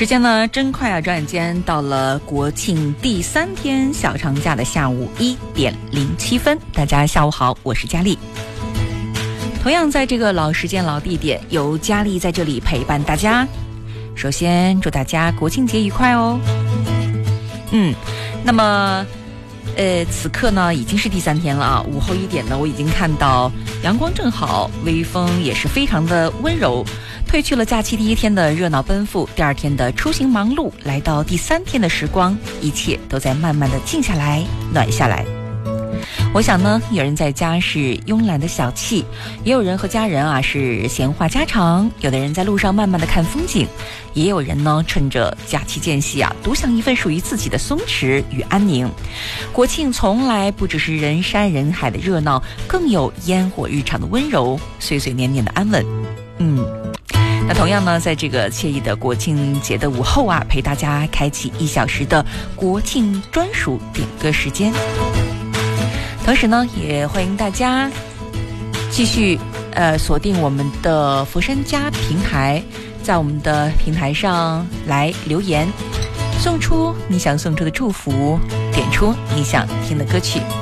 时间呢真快啊，转眼间到了国庆第3天小长假的下午1点07分。大家下午好，我是佳丽。同样在这个老时间老地点，由佳丽在这里陪伴大家。首先祝大家国庆节愉快哦。那么此刻呢已经是第3天了啊，午后1点呢，我已经看到阳光正好，微风也是非常的温柔，褪去了假期第1天的热闹奔赴，第2天的出行忙碌，来到第3天的时光，一切都在慢慢的静下来，暖下来。我想呢，有人在家是慵懒的小憩，也有人和家人啊是闲话家常，有的人在路上慢慢的看风景，也有人呢趁着假期间隙啊，独享一份属于自己的松弛与安宁。国庆从来不只是人山人海的热闹，更有烟火日常的温柔，岁岁年年的安稳。那同样呢，在这个惬意的国庆节的午后啊，陪大家开启1小时的国庆专属点歌时间。同时呢，也欢迎大家继续锁定我们的佛山家平台，在我们的平台上来留言，送出你想送出的祝福，点出你想听的歌曲。